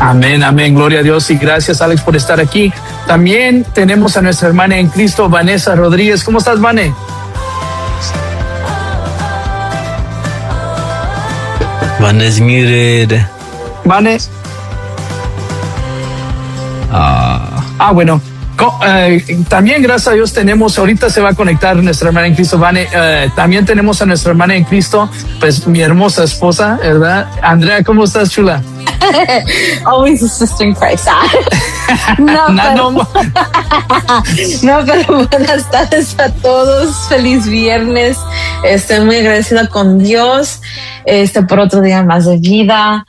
Amén, amén, gloria a Dios y gracias Alex por estar aquí. También tenemos a nuestra hermana en Cristo, Vanessa Rodríguez. ¿Cómo estás, Vane? Vane is muted. Vane. Bueno. También gracias a Dios tenemos, ahorita se va a conectar nuestra hermana en Cristo, Vane. También tenemos a nuestra hermana en Cristo, pues mi hermosa esposa, ¿verdad? Andrea, ¿cómo estás, chula? Always a sister in Christ. No, pero buenas tardes a todos. Feliz viernes. Estoy muy agradecida con Dios por otro día más de vida.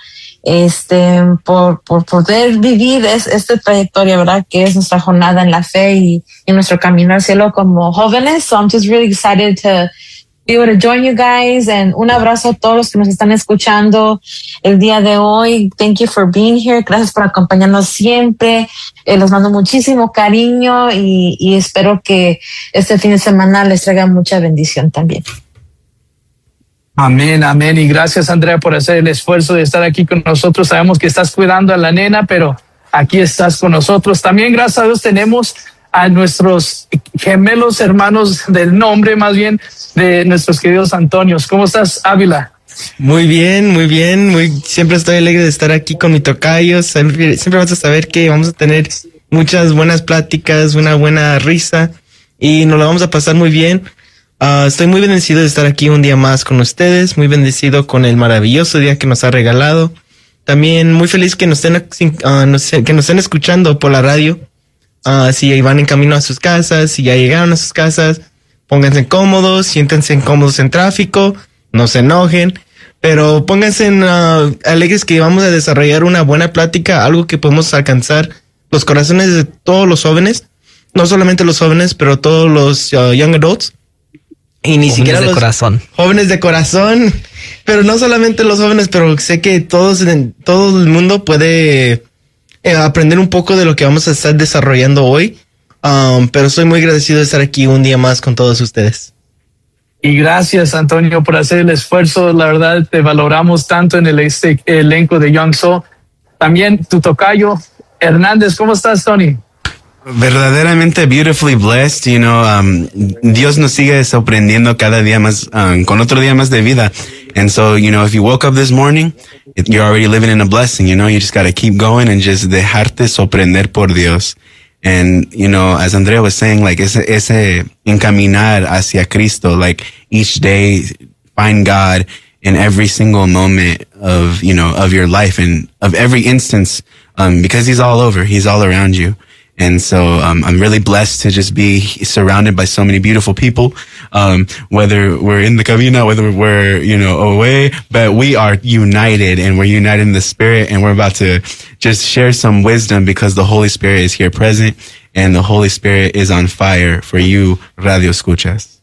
Por poder vivir esta trayectoria, ¿verdad? Que es nuestra jornada en la fe y nuestro camino al cielo como jóvenes. So I'm just really excited to be able to join you guys. And un abrazo a todos los que nos están escuchando el día de hoy. Thank you for being here. Gracias por acompañarnos siempre. Los mando muchísimo cariño y espero que este fin de semana les traiga mucha bendición también. Amén, amén. Y gracias, Andrea, por hacer el esfuerzo de estar aquí con nosotros. Sabemos que estás cuidando a la nena, pero aquí estás con nosotros. También, gracias a Dios, tenemos a nuestros gemelos hermanos del nombre, más bien, de nuestros queridos Antonios. ¿Cómo estás, Ávila? Muy bien, muy bien. Siempre estoy alegre de estar aquí con mi tocayo. Siempre vas a saber que vamos a tener muchas buenas pláticas, una buena risa y nos la vamos a pasar muy bien. Estoy muy bendecido de estar aquí un día más con ustedes, muy bendecido con el maravilloso día que nos ha regalado. También muy feliz que nos estén escuchando por la radio. Si van en camino a sus casas, si ya llegaron a sus casas, pónganse cómodos, siéntense cómodos en tráfico, no se enojen, pero pónganse alegres que vamos a desarrollar una buena plática, algo que podemos alcanzar los corazones de todos los jóvenes, no solamente los jóvenes, pero todos los young adults. Y ni siquiera los jóvenes de corazón, pero no solamente los jóvenes, pero sé que todo el mundo puede aprender un poco de lo que vamos a estar desarrollando hoy. Pero estoy muy agradecido de estar aquí un día más con todos ustedes. Y gracias, Antonio, por hacer el esfuerzo. La verdad, te valoramos tanto en el elenco de Young Soul. También tu tocayo, Hernández. ¿Cómo estás, Tony? Verdaderamente beautifully blessed, Dios nos sigue sorprendiendo cada día más, con otro día más de vida. And so, if you woke up this morning, you're already living in a blessing, you just got to keep going and just dejarte sorprender por Dios. And, as Andrea was saying, like, ese encaminar hacia Cristo, like, each day, find God in every single moment of your life and of every instance, because He's all over, He's all around you. And so, I'm really blessed to just be surrounded by so many beautiful people, whether we're in the cabina, whether we're, away, but we are united and we're united in the Spirit, and we're about to just share some wisdom because the Holy Spirit is here present and the Holy Spirit is on fire for you, Radio Escuchas.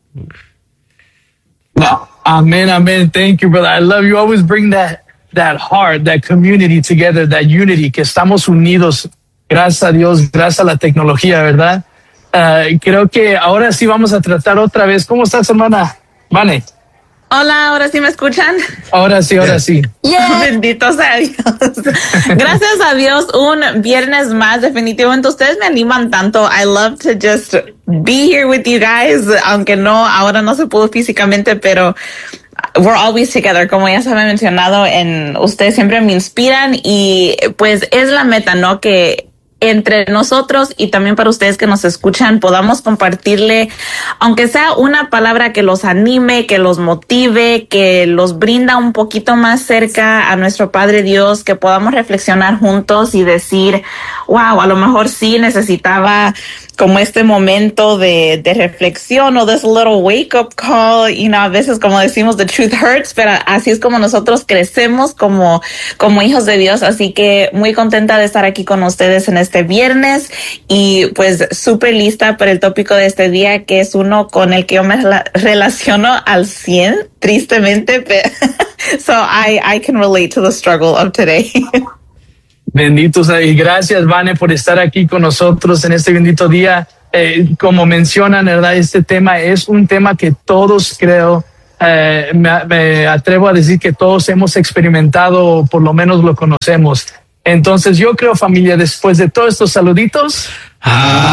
Wow. Amen, amen. Thank you, brother. I love you. Always bring that heart, that community together, that unity, que estamos unidos. Gracias a Dios, gracias a la tecnología, ¿verdad? Creo que ahora sí vamos a tratar otra vez. ¿Cómo estás, hermana? Vane. Hola, ¿ahora sí me escuchan? Ahora sí, ahora sí. Yeah. Bendito sea Dios. Gracias a Dios, un viernes más. Definitivamente ustedes me animan tanto. I love to just be here with you guys, aunque ahora no se pudo físicamente, pero we're always together, como ya se había mencionado, ustedes siempre me inspiran y pues es la meta, ¿no? Que entre nosotros y también para ustedes que nos escuchan podamos compartirle, aunque sea una palabra que los anime, que los motive, que los brinda un poquito más cerca a nuestro Padre Dios, que podamos reflexionar juntos y decir, wow, a lo mejor sí necesitaba como este momento de reflexión o this little wake up call, a veces como decimos, the truth hurts, pero así es como nosotros crecemos como hijos de Dios. Así que muy contenta de estar aquí con ustedes en este viernes y pues súper lista para el tópico de este día, que es uno con el que yo me relaciono al 100, tristemente, pero so I can relate to the struggle of today. Benditos y gracias, Vane, por estar aquí con nosotros en este bendito día. Como mencionan, ¿verdad? Este tema es un tema que todos creo, me atrevo a decir que todos hemos experimentado, o por lo menos lo conocemos. Entonces yo creo, familia, después de todos estos saluditos,